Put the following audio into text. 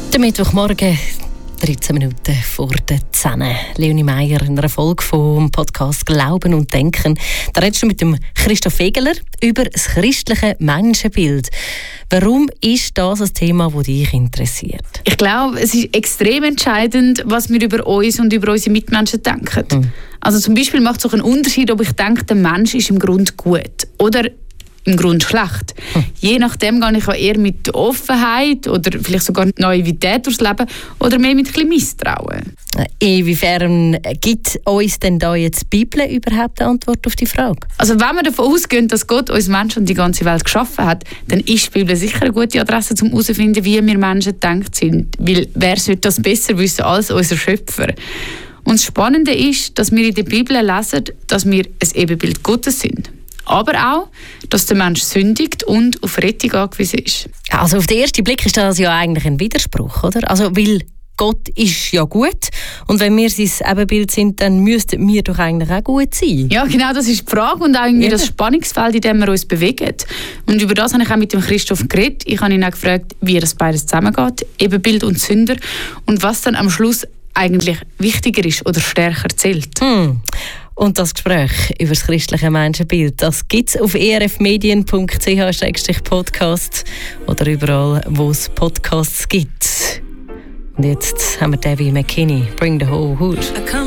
Der Mittwochmorgen, 13 Minuten vor der 10. Leonie Meier in einer Folge vom Podcast «Glauben und Denken». Da redest du mit dem Christoph Fegeler über das christliche Menschenbild. Warum ist das ein Thema, das dich interessiert? Ich glaube, es ist extrem entscheidend, was wir über uns und über unsere Mitmenschen denken. Also zum Beispiel macht es auch einen Unterschied, ob ich denke, der Mensch ist im Grunde gut oder im Grunde schlecht. Je nachdem gehe ich auch eher mit Offenheit oder vielleicht sogar Naivität durchs Leben oder mehr mit ein bisschen Misstrauen. Inwiefern gibt uns denn da jetzt die Bibel überhaupt eine Antwort auf die Frage? Also wenn wir davon ausgehen, dass Gott uns Menschen und die ganze Welt geschaffen hat, dann ist die Bibel sicher eine gute Adresse, um herauszufinden, wie wir Menschen gedacht sind. Weil wer sollte das besser wissen als unser Schöpfer? Und das Spannende ist, dass wir in der Bibel lesen, dass wir ein Ebenbild Gottes sind. Aber auch, dass der Mensch sündigt und auf Rettung angewiesen ist. Also auf den ersten Blick ist das ja eigentlich ein Widerspruch, oder? Also weil Gott ist ja gut und wenn wir sein Ebenbild sind, dann müssten wir doch eigentlich auch gut sein. Ja, genau, das ist die Frage und auch irgendwie das Spannungsfeld, in dem wir uns bewegen. Und über das habe ich auch mit dem Christoph geredet. Ich habe ihn auch gefragt, wie das beides zusammengeht, Ebenbild und Sünder, und was dann am Schluss eigentlich wichtiger ist oder stärker zählt. Und das Gespräch über das christliche Menschenbild, das gibt es auf erfmedien.ch/podcast oder überall, wo es Podcasts gibt. Und jetzt haben wir Debbie McKinney, Bring the Whole Hood.